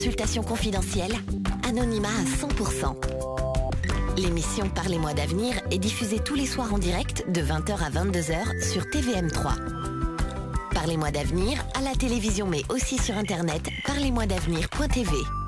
Consultation confidentielle, anonymat à 100%. L'émission Parlez-moi d'avenir est diffusée tous les soirs en direct de 20h à 22h sur TVM3. Parlez-moi d'avenir à la télévision mais aussi sur internet parlez-moi d'avenir.tv.